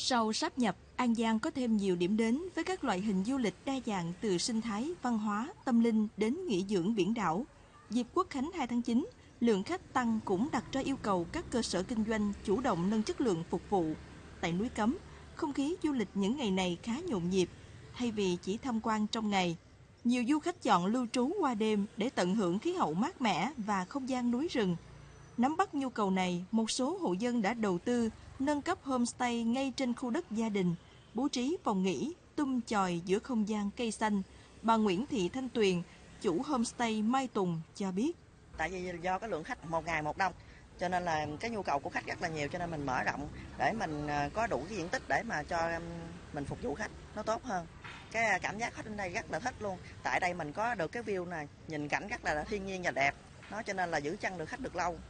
Sau sáp nhập, An Giang có thêm nhiều điểm đến với các loại hình du lịch đa dạng từ sinh thái, văn hóa, tâm linh đến nghỉ dưỡng biển đảo. Dịp Quốc khánh 2 tháng 9, lượng khách tăng cũng đặt ra yêu cầu các cơ sở kinh doanh chủ động nâng chất lượng phục vụ. Tại núi Cấm, không khí du lịch những ngày này khá nhộn nhịp. Thay vì chỉ tham quan trong ngày, nhiều du khách chọn lưu trú qua đêm để tận hưởng khí hậu mát mẻ và không gian núi rừng. Nắm bắt nhu cầu này, một số hộ dân đã đầu tư nâng cấp homestay ngay trên khu đất gia đình, bố trí phòng nghỉ, chòi giữa không gian cây xanh. Bà Nguyễn Thị Thanh Tuyền, chủ homestay Mai Tùng cho biết. Tại vì do cái lượng khách một ngày một đông, cho nên là cái nhu cầu của khách rất là nhiều, cho nên mình mở rộng để mình có đủ cái diện tích để mà cho mình phục vụ khách nó tốt hơn. Cái cảm giác khách đến đây rất là thích luôn. Tại đây mình có được cái view này, nhìn cảnh rất là thiên nhiên và đẹp. Nó cho nên là giữ chân được khách được lâu.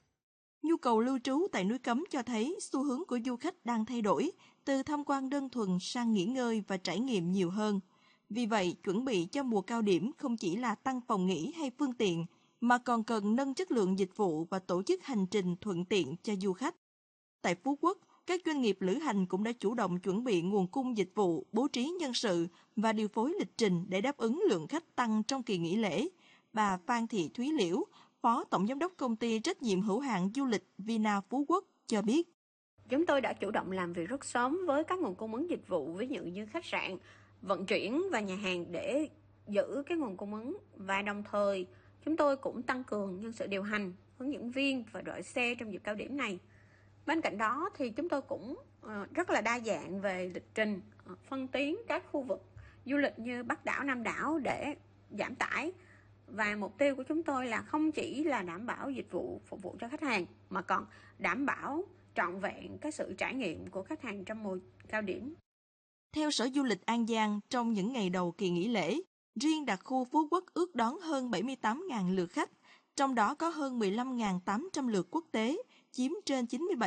Nhu cầu lưu trú tại núi Cấm cho thấy xu hướng của du khách đang thay đổi, từ tham quan đơn thuần sang nghỉ ngơi và trải nghiệm nhiều hơn. Vì vậy, chuẩn bị cho mùa cao điểm không chỉ là tăng phòng nghỉ hay phương tiện, mà còn cần nâng chất lượng dịch vụ và tổ chức hành trình thuận tiện cho du khách. Tại Phú Quốc, các doanh nghiệp lữ hành cũng đã chủ động chuẩn bị nguồn cung dịch vụ, bố trí nhân sự và điều phối lịch trình để đáp ứng lượng khách tăng trong kỳ nghỉ lễ. Bà Phan Thị Thúy Liễu, Phó Tổng Giám đốc Công ty Trách nhiệm hữu hạn Du lịch Vina Phú Quốc cho biết. Chúng tôi đã chủ động làm việc rất sớm với các nguồn cung ứng dịch vụ, ví dụ như khách sạn, vận chuyển và nhà hàng để giữ cái nguồn cung ứng. Và đồng thời, chúng tôi cũng tăng cường nhân sự điều hành, hướng dẫn viên và đội xe trong dịp cao điểm này. Bên cạnh đó thì chúng tôi cũng rất là đa dạng về lịch trình, phân tuyến các khu vực du lịch như Bắc đảo, Nam đảo để giảm tải. Và mục tiêu của chúng tôi là không chỉ là đảm bảo dịch vụ phục vụ cho khách hàng, mà còn đảm bảo trọn vẹn cái sự trải nghiệm của khách hàng trong mùa cao điểm. Theo Sở Du lịch An Giang, trong những ngày đầu kỳ nghỉ lễ, riêng đặc khu Phú Quốc ước đón hơn 78.000 lượt khách, trong đó có hơn 15.800 lượt quốc tế, chiếm trên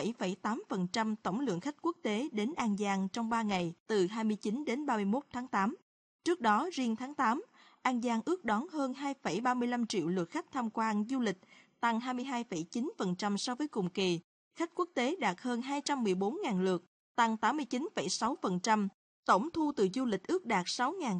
97,8% tổng lượng khách quốc tế đến An Giang trong 3 ngày, từ 29 đến 31 tháng 8. Trước đó, riêng tháng 8, An Giang ước đón hơn 2,35 triệu lượt khách tham quan du lịch, tăng 22,9% so với cùng kỳ. Khách quốc tế đạt hơn 214.000 lượt, tăng 89,6%. Tổng thu từ du lịch ước đạt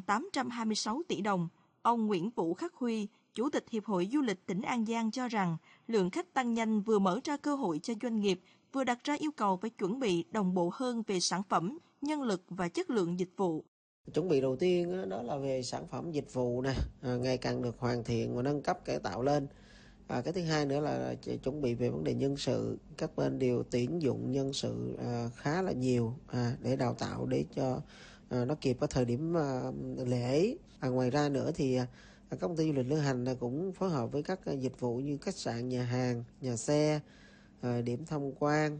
6.826 tỷ đồng. Ông Nguyễn Vũ Khắc Huy, Chủ tịch Hiệp hội Du lịch tỉnh An Giang cho rằng, lượng khách tăng nhanh vừa mở ra cơ hội cho doanh nghiệp, vừa đặt ra yêu cầu phải chuẩn bị đồng bộ hơn về sản phẩm, nhân lực và chất lượng dịch vụ. Chuẩn bị đầu tiên đó là về sản phẩm dịch vụ nè, ngày càng được hoàn thiện và nâng cấp cải tạo lên. Cái thứ hai nữa là chuẩn bị về vấn đề nhân sự, các bên đều tuyển dụng nhân sự khá là nhiều để đào tạo để cho nó kịp cái thời điểm lễ. Ngoài ra nữa thì các công ty du lịch lữ hành cũng phối hợp với các dịch vụ như khách sạn, nhà hàng, nhà xe, điểm tham quan,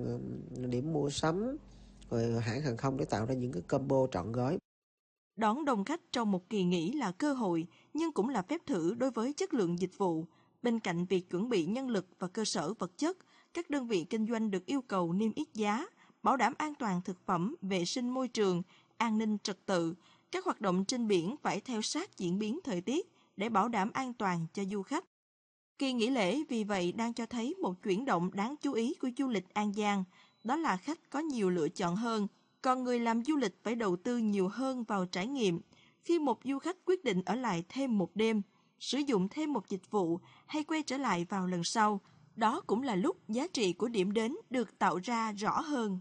điểm mua sắm, rồi hãng hàng không để tạo ra những cái combo trọn gói. Đón đông khách trong một kỳ nghỉ là cơ hội, nhưng cũng là phép thử đối với chất lượng dịch vụ. Bên cạnh việc chuẩn bị nhân lực và cơ sở vật chất, các đơn vị kinh doanh được yêu cầu niêm yết giá, bảo đảm an toàn thực phẩm, vệ sinh môi trường, an ninh trật tự. Các hoạt động trên biển phải theo sát diễn biến thời tiết để bảo đảm an toàn cho du khách. Kỳ nghỉ lễ vì vậy đang cho thấy một chuyển động đáng chú ý của du lịch An Giang, đó là khách có nhiều lựa chọn hơn, còn người làm du lịch phải đầu tư nhiều hơn vào trải nghiệm. Khi một du khách quyết định ở lại thêm một đêm, sử dụng thêm một dịch vụ hay quay trở lại vào lần sau, đó cũng là lúc giá trị của điểm đến được tạo ra rõ hơn.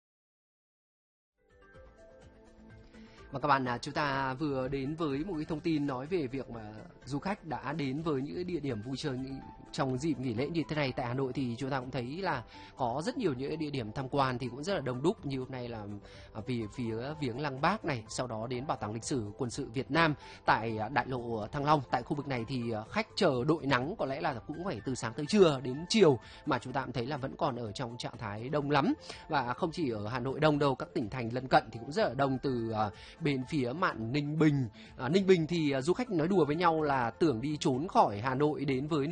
Và các bạn, chúng ta vừa đến với một cái thông tin nói về việc mà du khách đã đến với những địa điểm vui chơi trong dịp nghỉ lễ như thế này. Tại Hà Nội thì chúng ta cũng thấy là có rất nhiều những địa điểm tham quan thì cũng rất là đông đúc, như hôm nay là vì phía viếng Lăng Bác này, sau đó đến Bảo tàng lịch sử quân sự Việt Nam tại đại lộ Thăng Long. Tại khu vực này thì khách chờ đội nắng có lẽ là cũng phải từ sáng tới trưa đến chiều, mà chúng ta cũng thấy là vẫn còn ở trong trạng thái đông lắm. Và không chỉ ở Hà Nội đông đâu, các tỉnh thành lân cận thì cũng rất là đông, từ bên phía mạn Ninh Bình thì du khách nói đùa với nhau là tưởng đi trốn khỏi Hà Nội đến với Ninh Bình chẳng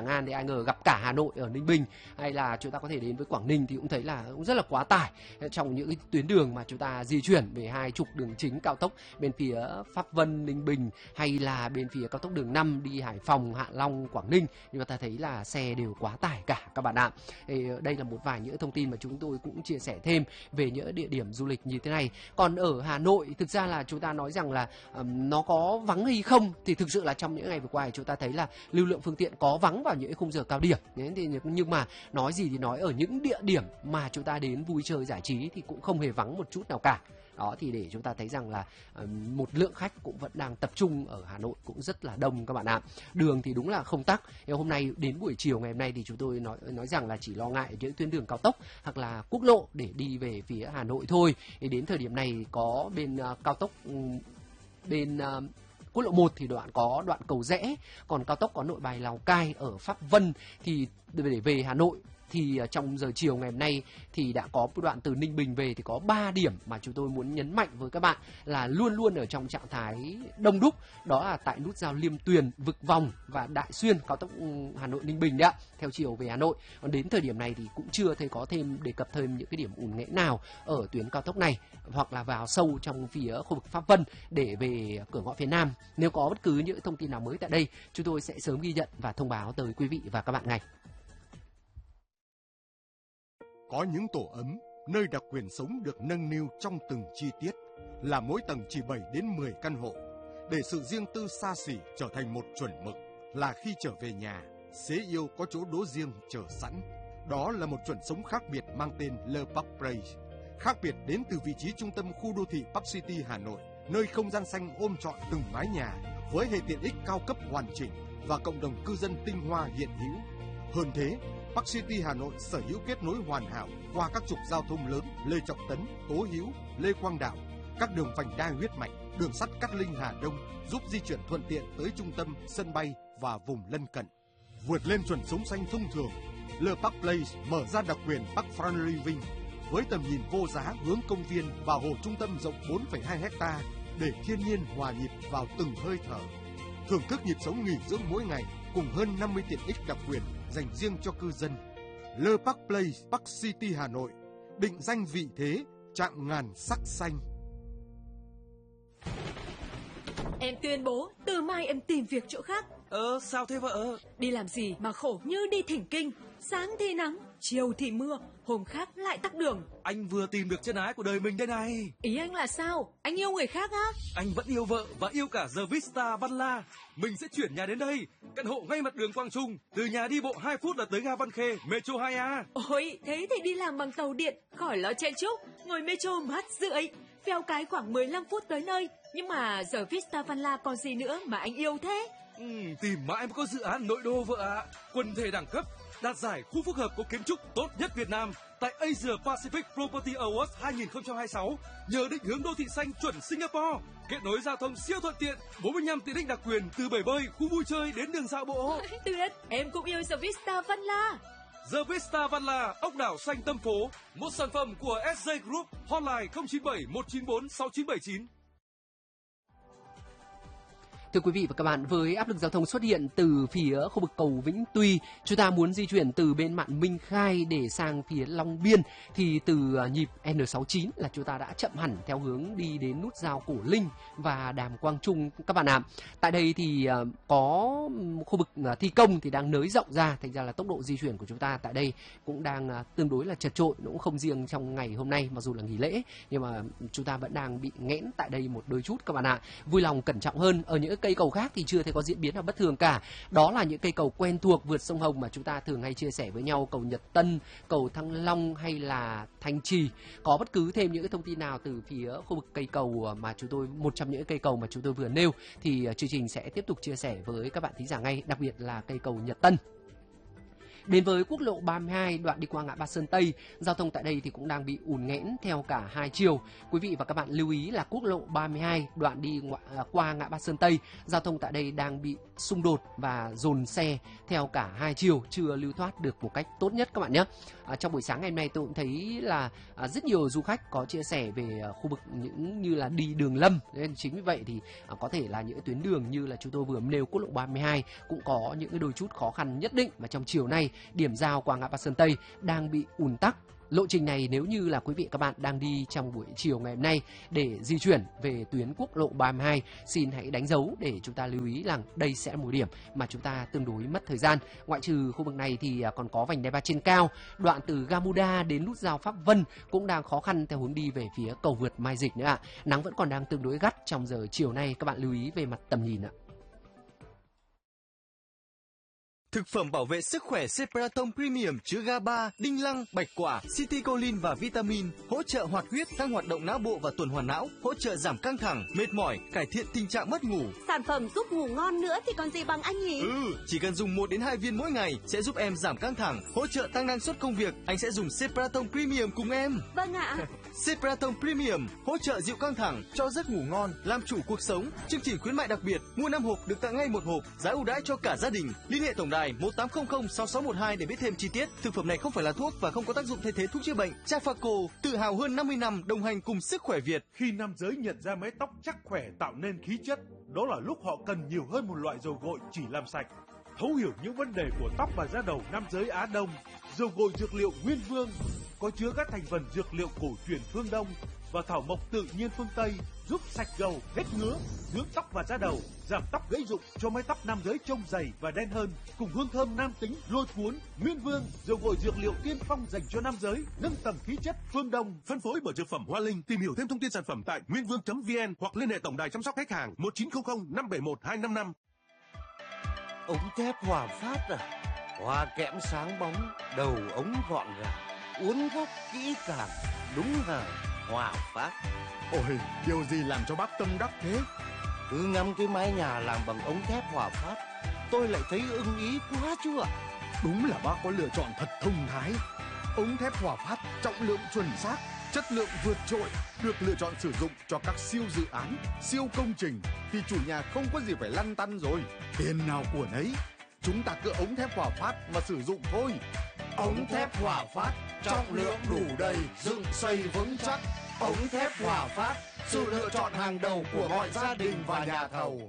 Tràng An thì ai ngờ gặp cả Hà Nội ở Ninh Bình, hay là chúng ta có thể đến với Quảng Ninh thì cũng thấy là cũng rất là quá tải trong những cái tuyến đường mà chúng ta di chuyển về hai trục đường chính cao tốc bên phía Pháp Vân, Ninh Bình hay là bên phía cao tốc đường 5 đi Hải Phòng, Hạ Long, Quảng Ninh, nhưng mà ta thấy là xe đều quá tải cả các bạn ạ. Thì đây là một vài những thông tin mà chúng tôi cũng chia sẻ thêm về những địa điểm du lịch như thế này. Còn ở Hà Nội thực ra là chúng ta nói rằng là nó có vắng hay không thì thực sự là trong những ngày vừa qua chúng ta thấy là lưu lượng phương tiện có vắng vào những khung giờ cao điểm. Nhưng mà nói gì thì nói, ở những địa điểm mà chúng ta đến vui chơi giải trí thì cũng không hề vắng một chút nào cả. Đó thì để chúng ta thấy rằng là một lượng khách cũng vẫn đang tập trung ở Hà Nội cũng rất là đông các bạn ạ. Đường thì đúng là không tắc. Hôm nay đến buổi chiều ngày hôm nay thì chúng tôi nói rằng là chỉ lo ngại những tuyến đường cao tốc hoặc là quốc lộ để đi về phía Hà Nội thôi. Thì đến thời điểm này có bên cao tốc bên quốc lộ 1 thì có đoạn cầu Rẽ, còn cao tốc có Nội Bài Lào Cai ở Pháp Vân thì để về Hà Nội thì trong giờ chiều ngày hôm nay thì đã có một đoạn từ Ninh Bình về thì có 3 điểm mà chúng tôi muốn nhấn mạnh với các bạn là luôn luôn ở trong trạng thái đông đúc. Đó là tại nút giao Liêm Tuyền, Vực Vòng và Đại Xuyên, cao tốc Hà Nội Ninh Bình đấy, theo chiều về Hà Nội. Còn đến thời điểm này thì cũng chưa thấy có đề cập thêm những cái điểm ùn nghẽn nào ở tuyến cao tốc này hoặc là vào sâu trong phía khu vực Pháp Vân để về cửa ngõ phía Nam. Nếu có bất cứ những thông tin nào mới tại đây, chúng tôi sẽ sớm ghi nhận và thông báo tới quý vị và các bạn ngay. Có những tổ ấm, nơi đặc quyền sống được nâng niu trong từng chi tiết, là mỗi tầng chỉ 7 đến 10 căn hộ, để sự riêng tư xa xỉ trở thành một chuẩn mực, là khi trở về nhà, xế yêu có chỗ đỗ riêng chờ sẵn. Đó là một chuẩn sống khác biệt mang tên Le Parc Place. Khác biệt đến từ vị trí trung tâm khu đô thị Park City Hà Nội, nơi không gian xanh ôm trọn từng mái nhà, với hệ tiện ích cao cấp hoàn chỉnh và cộng đồng cư dân tinh hoa hiện hữu. Hơn thế, Park City Hà Nội sở hữu kết nối hoàn hảo qua các trục giao thông lớn Lê Trọng Tấn, Tố Hữu, Lê Quang Đạo, các đường vành đai huyết mạch, đường sắt Cát Linh Hà Đông giúp di chuyển thuận tiện tới trung tâm, sân bay và vùng lân cận. Vượt lên chuẩn sống xanh thông thường, Le Parc Place mở ra đặc quyền Park Front Living với tầm nhìn vô giá hướng công viên và hồ trung tâm rộng 4,2 hecta để thiên nhiên hòa nhịp vào từng hơi thở. Thưởng thức nhịp sống nghỉ dưỡng mỗi ngày cùng hơn 50 tiện ích đặc quyền dành riêng cho cư dân. Le Parc Place, Park City Hà Nội, định danh vị thế chạm ngàn sắc xanh. Em tuyên bố từ mai em tìm việc chỗ khác. Sao thế vợ? Đi làm gì mà khổ như đi thỉnh kinh. Sáng thì nắng, chiều thì mưa, hôm khác lại tắc đường. Anh vừa tìm được chân ái của đời mình đây này. Ý anh là sao? Anh yêu người khác á? Anh vẫn yêu vợ và yêu cả The Vista Văn La. Mình sẽ chuyển nhà đến đây. Căn hộ ngay mặt đường Quang Trung. Từ nhà đi bộ 2 phút là tới ga Văn Khê, Metro 2A. Ôi, thế thì đi làm bằng tàu điện, khỏi lo chen chúc. Ngồi Metro mát rượi. Phèo cái khoảng 15 phút tới nơi. Nhưng mà giờ Vista Văn La còn gì nữa mà anh yêu thế? Tìm mãi mới có dự án nội đô vợ ạ. Quần thể đẳng cấp, đạt giải khu phức hợp có kiến trúc tốt nhất Việt Nam tại Asia Pacific Property Awards 2026 nhờ định hướng đô thị xanh chuẩn Singapore, kết nối giao thông siêu thuận tiện, 45 tiện ích đặc quyền từ bể bơi, khu vui chơi đến đường dạo bộ. Tuyệt, em cũng yêu The Vista Văn La. The Vista Văn La, ốc đảo xanh tâm phố, một sản phẩm của SJ Group, hotline 097 194 6979. Thưa quý vị và các bạn, với áp lực giao thông xuất hiện từ phía khu vực cầu Vĩnh Tuy, chúng ta muốn di chuyển từ bên mạn Minh Khai để sang phía Long Biên thì từ nhịp N69 là chúng ta đã chậm hẳn theo hướng đi đến nút giao Cổ Linh và Đàm Quang Trung các bạn ạ. Tại đây thì có khu vực thi công thì đang nới rộng ra, thành ra là tốc độ di chuyển của chúng ta tại đây cũng đang tương đối là chật chội, cũng không riêng trong ngày hôm nay mặc dù là nghỉ lễ, nhưng mà chúng ta vẫn đang bị nghẽn tại đây một đôi chút các bạn ạ. Vui lòng cẩn trọng hơn. Ở những cây cầu khác thì chưa thấy có diễn biến nào bất thường cả. Đó là những cây cầu quen thuộc vượt sông Hồng mà chúng ta thường hay chia sẻ với nhau, cầu Nhật Tân, cầu Thăng Long hay là Thanh Trì. Có bất cứ thêm những cái thông tin nào từ phía khu vực cây cầu mà chúng tôi, một trong những cây cầu mà chúng tôi vừa nêu thì chương trình sẽ tiếp tục chia sẻ với các bạn thính giả ngay, đặc biệt là cây cầu Nhật Tân. Đến với quốc lộ 32 đoạn đi qua ngã ba Sơn Tây, giao thông tại đây thì cũng đang bị ùn nghẽn theo cả hai chiều. Quý vị và các bạn lưu ý là quốc lộ 32 đoạn đi qua ngã ba Sơn Tây, giao thông tại đây đang bị xung đột và dồn xe theo cả hai chiều, chưa lưu thoát được một cách tốt nhất các bạn nhé. Trong buổi sáng ngày hôm nay tôi cũng thấy là rất nhiều du khách có chia sẻ về khu vực những như là đi đường Lâm, nên chính vì vậy thì có thể là những tuyến đường như là chúng tôi vừa nêu, quốc lộ 32 cũng có những cái đôi chút khó khăn nhất định, mà trong chiều nay điểm giao qua ngã ba Sơn Tây đang bị ùn tắc. Lộ trình này nếu như là quý vị các bạn đang đi trong buổi chiều ngày hôm nay để di chuyển về tuyến quốc lộ 32, xin hãy đánh dấu để chúng ta lưu ý rằng đây sẽ là một điểm mà chúng ta tương đối mất thời gian. Ngoại trừ khu vực này thì còn có vành đai ba trên cao, đoạn từ Gamuda đến nút giao Pháp Vân cũng đang khó khăn theo hướng đi về phía cầu vượt Mai Dịch nữa ạ. Nắng vẫn còn đang tương đối gắt trong giờ chiều nay, các bạn lưu ý về mặt tầm nhìn ạ. Thực phẩm bảo vệ sức khỏe Cepraton Premium chứa GABA, đinh lăng, bạch quả, citicoline và vitamin, hỗ trợ hoạt huyết, tăng hoạt động não bộ và tuần hoàn não, hỗ trợ giảm căng thẳng, mệt mỏi, cải thiện tình trạng mất ngủ. Sản phẩm giúp ngủ ngon nữa thì còn gì bằng anh nhỉ? Chỉ cần dùng 1 đến 2 viên mỗi ngày sẽ giúp em giảm căng thẳng, hỗ trợ tăng năng suất công việc. Anh sẽ dùng Cepraton Premium cùng em. Vâng ạ. Cepraton Premium hỗ trợ dịu căng thẳng, cho giấc ngủ ngon, làm chủ cuộc sống. Chương trình khuyến mại đặc biệt, mua 5 hộp được tặng ngay 1 hộp, giá ưu đãi cho cả gia đình. Liên hệ tổng đài 1800 6612 để biết thêm chi tiết. Thực phẩm này không phải là thuốc và không có tác dụng thay thế thuốc chữa bệnh. Trafaco tự hào hơn 50 năm đồng hành cùng sức khỏe Việt. Khi nam giới nhận ra mái tóc chắc khỏe tạo nên khí chất, đó là lúc họ cần nhiều hơn một loại dầu gội chỉ làm sạch. Thấu hiểu những vấn đề của tóc và da đầu nam giới Á Đông, dầu gội dược liệu Nguyên Vương có chứa các thành phần dược liệu cổ truyền phương Đông và thảo mộc tự nhiên phương Tây, giúp sạch gầu, hết ngứa, dưỡng tóc và da đầu, giảm tóc gãy rụng, cho mái tóc nam giới trông dày và đen hơn, cùng hương thơm nam tính lôi cuốn. Nguyên Vương, dầu gội dược liệu tiên phong dành cho nam giới, nâng tầm khí chất phương Đông. Phân phối bởi Dược phẩm Hoa Linh. Tìm hiểu thêm thông tin sản phẩm tại nguyên-vương.vn hoặc liên hệ tổng đài chăm sóc khách hàng 1900 571 255. Ống thép Hòa Phát à? Hoa kẽm sáng bóng, đầu ống gọn gàng, uốn góc kỹ càng, đúng hàng Hòa Phát. Ôi, điều gì làm cho bác tâm đắc thế? Cứ ngắm cái mái nhà làm bằng ống thép Hòa Phát, tôi lại thấy ưng ý quá chứ ạ. Đúng là bác có lựa chọn thật thông thái. Ống thép Hòa Phát trọng lượng chuẩn xác, chất lượng vượt trội, được lựa chọn sử dụng cho các siêu dự án, siêu công trình thì chủ nhà không có gì phải lăn tăn rồi. Tiền nào của nấy, chúng ta cứ ống thép Hòa Phát mà sử dụng thôi. Ống thép Hòa Phát, trọng lượng đủ đầy, dựng xây vững chắc. Ống thép Hòa Phát, sự lựa chọn hàng đầu của mọi gia đình và nhà thầu.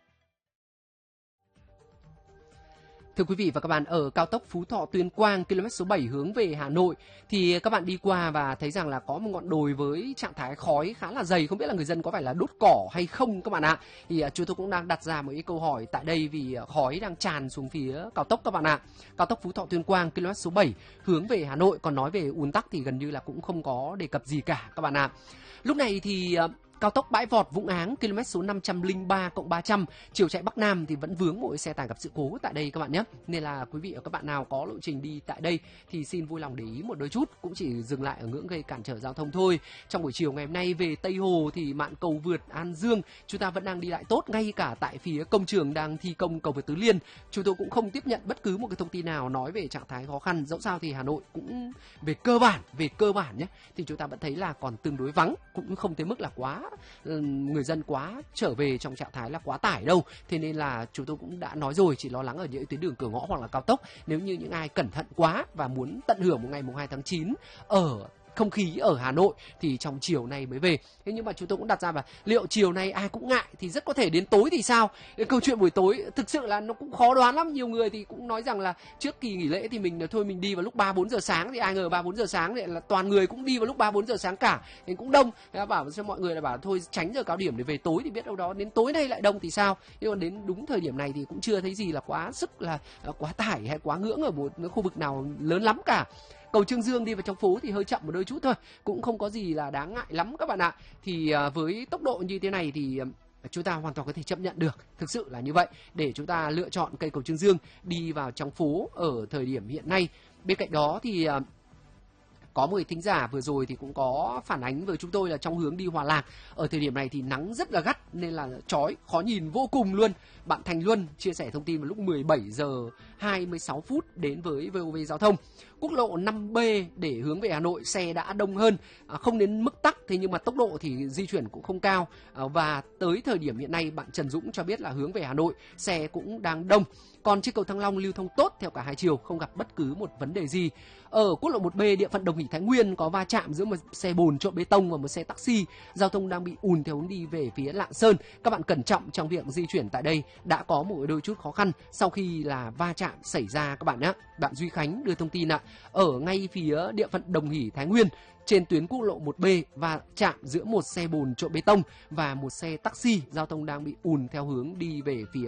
Thưa quý vị và các bạn, ở cao tốc Phú Thọ Tuyên Quang km số 7 hướng về Hà Nội thì các bạn đi qua và thấy rằng là có một ngọn đồi với trạng thái khói khá là dày, không biết là người dân có phải là đốt cỏ hay không các bạn ạ. Thì chúng tôi cũng đang đặt ra một cái câu hỏi tại đây vì khói đang tràn xuống phía cao tốc các bạn ạ. Cao tốc Phú Thọ Tuyên Quang km số 7 hướng về Hà Nội, còn nói về ùn tắc thì gần như là cũng không có đề cập gì cả các bạn ạ. Lúc này thì cao tốc Bãi Vọt Vũng Áng km số 503+300 chiều chạy Bắc Nam thì vẫn vướng một xe tải gặp sự cố tại đây các bạn nhé. Nên là quý vị và các bạn nào có lộ trình đi tại đây thì xin vui lòng để ý một đôi chút, cũng chỉ dừng lại ở ngưỡng gây cản trở giao thông thôi. Trong buổi chiều ngày hôm nay về Tây Hồ thì mạn cầu vượt An Dương chúng ta vẫn đang đi lại tốt, ngay cả tại phía công trường đang thi công cầu vượt Tứ Liên. Chúng tôi cũng không tiếp nhận bất cứ một cái thông tin nào nói về trạng thái khó khăn. Dẫu sao thì Hà Nội cũng về cơ bản nhé thì chúng ta vẫn thấy là còn tương đối vắng, cũng không tới mức là quá người dân quá trở về trong trạng thái là quá tải đâu. Thế nên là chúng tôi cũng đã nói rồi, chỉ lo lắng ở những tuyến đường cửa ngõ hoặc là cao tốc. Nếu như những ai cẩn thận quá và muốn tận hưởng một ngày mùng 2 tháng 9 ở không khí ở Hà Nội thì trong chiều nay mới về. Thế nhưng mà chúng tôi cũng đặt ra là liệu chiều nay ai cũng ngại thì rất có thể đến tối thì sao? Cái câu chuyện buổi tối thực sự là nó cũng khó đoán lắm. Nhiều người thì cũng nói rằng là trước kỳ nghỉ lễ thì mình đi vào lúc 3-4 giờ sáng, thì ai ngờ 3-4 giờ sáng thì là toàn người cũng đi vào lúc 3-4 giờ sáng cả, thì cũng đông. Thế bảo cho mọi người là bảo thôi tránh giờ cao điểm để về tối, thì biết đâu đó đến tối nay lại đông thì sao? Nhưng mà đến đúng thời điểm này thì cũng chưa thấy gì là quá sức là quá tải hay quá ngưỡng ở một khu vực nào lớn lắm cả. Cầu Trương Dương đi vào trong phố thì hơi chậm một đôi chút thôi, cũng không có gì là đáng ngại lắm các bạn ạ. Thì với tốc độ như thế này thì chúng ta hoàn toàn có thể chấp nhận được, thực sự là như vậy, để chúng ta lựa chọn cây cầu Trương Dương đi vào trong phố ở thời điểm hiện nay. Bên cạnh đó thì Có một thính giả vừa rồi thì cũng có phản ánh với chúng tôi là trong hướng đi Hòa Lạc, ở thời điểm này thì nắng rất là gắt nên là chói, khó nhìn vô cùng luôn. Bạn Thành Luân chia sẻ thông tin vào lúc 17 giờ 26 phút đến với VOV Giao thông. Quốc lộ 5B để hướng về Hà Nội xe đã đông hơn, không đến mức tắc, thế nhưng mà tốc độ thì di chuyển cũng không cao. Và tới thời điểm hiện nay bạn Trần Dũng cho biết là hướng về Hà Nội xe cũng đang đông. Còn trên cầu Thăng Long lưu thông tốt theo cả hai chiều, không gặp bất cứ một vấn đề gì. Ở quốc lộ 1B địa phận Đồng Hỷ Thái Nguyên có va chạm giữa một xe bồn trộn bê tông và một xe taxi. Giao thông đang bị ùn theo hướng đi về phía Lạng Sơn. Các bạn cẩn trọng trong việc di chuyển tại đây, đã có một đôi chút khó khăn sau khi là va chạm xảy ra các bạn nhé. Bạn Duy Khánh đưa thông tin ạ. Ở ngay phía địa phận Đồng Hỷ Thái Nguyên, trên tuyến quốc lộ 1B và chạm giữa một xe bồn trộn bê tông và một xe taxi, giao thông đang bị ùn theo hướng đi về phía